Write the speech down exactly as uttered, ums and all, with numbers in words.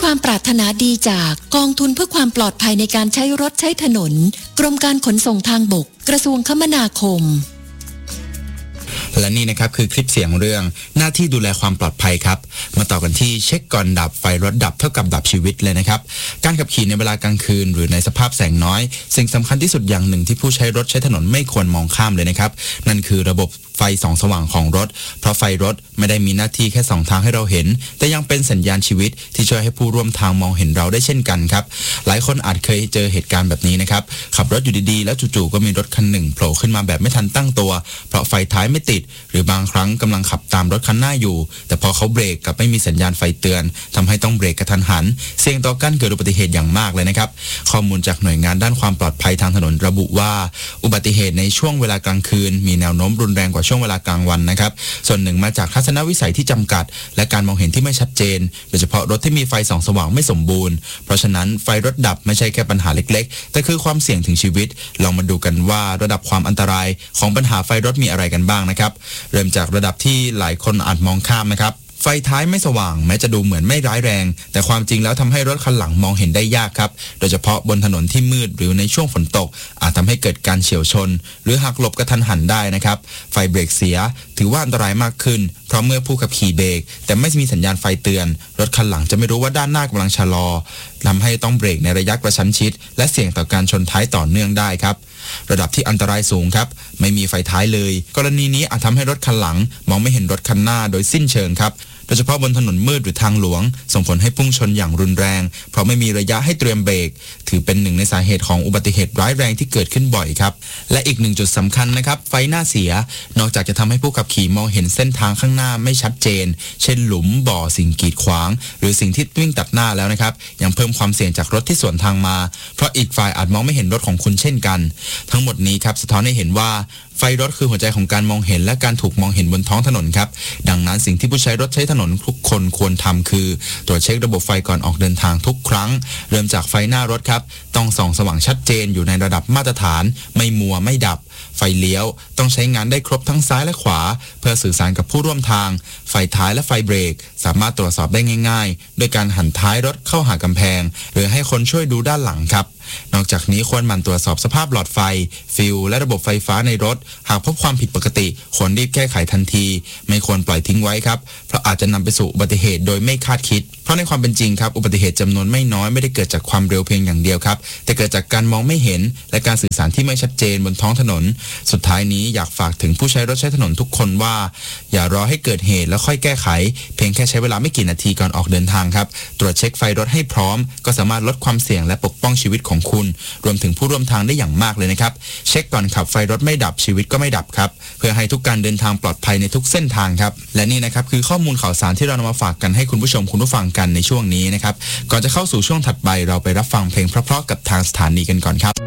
ความปรารถนาดีจากกองทุนเพื่อความปลอดภัยในการใช้รถใช้ถนนกรมการขนส่งทางบกกระทรวงคมนาคมและนี่นะครับคือคลิปเสียงเรื่องหน้าที่ดูแลความปลอดภัยครับมาต่อกันที่เช็คก่อนดับไฟรถดับเท่ากับดับชีวิตเลยนะครับการขับขี่ในเวลากลางคืนหรือในสภาพแสงน้อยสิ่งสำคัญที่สุดอย่างหนึ่งที่ผู้ใช้รถใช้ถนนไม่ควรมองข้ามเลยนะครับนั่นคือระบบไฟส่องสว่างของรถเพราะไฟรถไม่ได้มีหน้าที่แค่ส่องทางให้เราเห็นแต่ยังเป็นสัญญาณชีวิตที่ช่วยให้ผู้ร่วมทางมองเห็นเราได้เช่นกันครับหลายคนอาจเคยเจอเหตุการณ์แบบนี้นะครับขับรถอยู่ดีๆแล้วจู่ๆก็มีรถคันหนึ่งโผล่ขึ้นมาแบบไม่ทันตั้งตัวเพราะไฟท้ายไม่ติดหรือบางครั้งกำลังขับตามรถคันหน้าอยู่แต่พอเขาเบรกกับไม่มีสัญญาณไฟเตือนทำให้ต้องเบรกกระทันหันเสี่ยงต่อการเกิดอุบัติเหตุอย่างมากเลยนะครับข้อมูลจากหน่วยงานด้านความปลอดภัยทางถนนระบุว่าอุบัติเหตุในช่วงเวลากลางคืนมีแนวโน้มรุนแรงกว่าช่วงเวลากลางวันนะครับส่วนหนึ่งมาจากทัศนวิสัยที่จำกัดและการมองเห็นที่ไม่ชัดเจนโดยเฉพาะรถที่มีไฟส่องสว่างไม่สมบูรณ์เพราะฉะนั้นไฟรถดับไม่ใช่แค่ปัญหาเล็กๆแต่คือความเสี่ยงถึงชีวิตลองมาดูกันว่าระดับความอันตรายของปัญหาไฟรถมีอะไรกันบ้างนะครับเริ่มจากระดับที่หลายคนอาจมองข้ามนะครับไฟท้ายไม่สว่างแม้จะดูเหมือนไม่ร้ายแรงแต่ความจริงแล้วทำให้รถคันหลังมองเห็นได้ยากครับโดยเฉพาะบนถนนที่มืดหรือในช่วงฝนตกอาจทำให้เกิดการเฉี่ยวชนหรือหักหลบกระทันหันได้นะครับไฟเบรกเสียถือว่าอันตรายมากขึ้นเพราะเมื่อผู้ขับขี่เบรกแต่ไม่มีสัญญาณไฟเตือนรถคันหลังจะไม่รู้ว่าด้านหน้ากำลังชะลอทำให้ต้องเบรกในระยะกระชั้นชิดและเสี่ยงต่อการชนท้ายต่อเนื่องได้ครับระดับที่อันตรายสูงครับไม่มีไฟท้ายเลยกรณีนี้อาจทำให้รถคันหลังมองไม่เห็นรถคันหน้าโดยสิ้นเชิงครับโดยเฉพาะบนถนนมืดหรือทางหลวงส่งผลให้พุ่งชนอย่างรุนแรงเพราะไม่มีระยะให้เตรียมเบรกถือเป็นหนึ่งในสาเหตุของอุบัติเหตุร้ายแรงที่เกิดขึ้นบ่อยครับและอีกหนึ่งจุดสำคัญนะครับไฟหน้าเสียนอกจากจะทำให้ผู้ขับขี่มองเห็นเส้นทางข้างหน้าไม่ชัดเจนเช่นหลุมบ่อสิ่งกีดขวางหรือสิ่งที่วิ่งตัดหน้าแล้วนะครับยังเพิ่มความเสี่ยงจากรถที่สวนทางมาเพราะอีกฝ่ายอาจมองไม่เห็นรถของคุณเช่นกันทั้งหมดนี้ครับสะท้อนให้เห็นว่าไฟรถคือหัวใจของการมองเห็นและการถูกมองเห็นบนท้องถนนครับดังนั้นสิ่งที่ผู้ใช้รถใช้ถนนทุกคนควรทำคือตรวจเช็คระบบไฟก่อนออกเดินทางทุกครั้งเริ่มจากไฟหน้ารถครับต้องส่องสว่างชัดเจนอยู่ในระดับมาตรฐานไม่มัวไม่ดับไฟเลี้ยวต้องใช้งานได้ครบทั้งซ้ายและขวาเพื่อสื่อสารกับผู้ร่วมทางไฟท้ายและไฟเบรกสามารถตรวจสอบได้ง่ายๆโดยการหันท้ายรถเข้าหากำแพงหรือให้คนช่วยดูด้านหลังครับนอกจากนี้ควรหมั่นตรวจสอบสภาพหลอดไฟฟิวและระบบไฟฟ้าในรถหากพบความผิดปกติควรรีบแก้ไขทันทีไม่ควรปล่อยทิ้งไว้ครับเพราะอาจจะนำไปสู่อุบัติเหตุโดยไม่คาดคิดเพราะในความเป็นจริงครับอุบัติเหตุจำนวนไม่น้อยไม่ได้เกิดจากความเร็วเพียงอย่างเดียวครับแต่เกิดจากการมองไม่เห็นและการสื่อสารที่ไม่ชัดเจนบนท้องถนนสุดท้ายนี้อยากฝากถึงผู้ใช้รถใช้ถนนทุกคนว่าอย่ารอให้เกิดเหตุแล้วค่อยแก้ไขเพียงแค่ใช้เวลาไม่กี่นาทีก่อนออกเดินทางครับตรวจเช็คไฟรถให้พร้อมก็สามารถลดความเสี่ยงและปกป้องชีวิตของคุณรวมถึงผู้ร่วมทางได้อย่างมากเลยนะครับเช็คก่อนขับไฟรถไม่ดับชีวิตก็ไม่ดับครับเพื่อให้ทุกการเดินทางปลอดภัยในทุกเส้นทางครับและนี่นะครับคือข้อมูลข่าวสารที่เรานำมาฝากกันให้คุณผู้ชมคุณผู้ฟังกันในช่วงนี้นะครับก่อนจะเข้าสู่ช่วงถัดไปเราไปรับฟังเพลงเพราะๆกับทางสถานีกันก่อนครับ